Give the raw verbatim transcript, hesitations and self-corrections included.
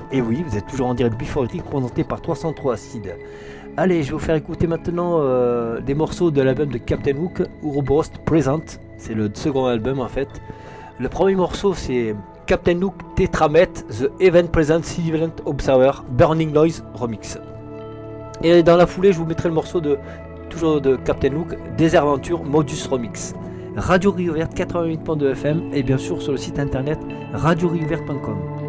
Et oui, vous êtes toujours en direct Before It présenté par trois cent trois Acid. Allez, je vais vous faire écouter maintenant euh, des morceaux de l'album de Captain Hook, Ouroboros Present. C'est le second album en fait. Le premier morceau c'est Captain Hook Tetramet, The Event Present Event Observer, Burning Noise Remix. Et dans la foulée, je vous mettrai le morceau de toujours de Captain Hook, Désaventure Modus Remix. Radio Riouverte quatre-vingt-huit point deux F M et bien sûr sur le site internet radio riouverte point com.